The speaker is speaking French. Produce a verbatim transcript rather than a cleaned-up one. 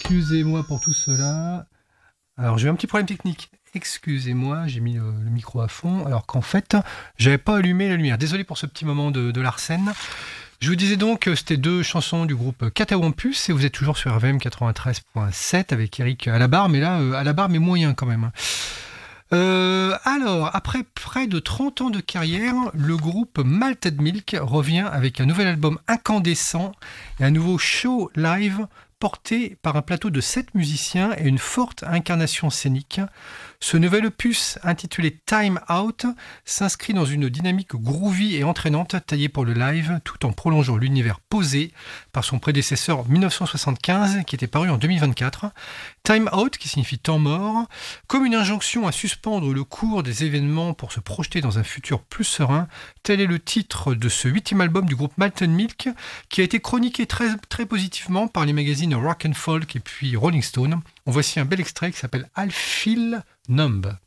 Excusez-moi pour tout cela. Alors, j'ai eu un petit problème technique. Excusez-moi, j'ai mis le, le micro à fond, alors qu'en fait, j'avais pas allumé la lumière. Désolé pour ce petit moment de, de Larsen. Je vous disais donc que c'était deux chansons du groupe Catawampus et vous êtes toujours sur R V M quatre-vingt-treize point sept avec Eric à la barre, mais là, euh, à la barre, mais moyen quand même. Euh, alors, après près de trente ans de carrière, le groupe Malted Milk revient avec un nouvel album incandescent et un nouveau show live porté par un plateau de sept musiciens et une forte incarnation scénique. Ce nouvel opus, intitulé Time Out, s'inscrit dans une dynamique groovy et entraînante taillée pour le live, tout en prolongeant l'univers posé par son prédécesseur mille neuf cent soixante-quinze, qui était paru en deux mille vingt-quatre. Time Out, qui signifie temps mort, comme une injonction à suspendre le cours des événements pour se projeter dans un futur plus serein, tel est le titre de ce huitième album du groupe Malted Milk, qui a été chroniqué très, très positivement par les magazines Rock and Folk et puis Rolling Stone. En voici un bel extrait qui s'appelle I Feel Numb.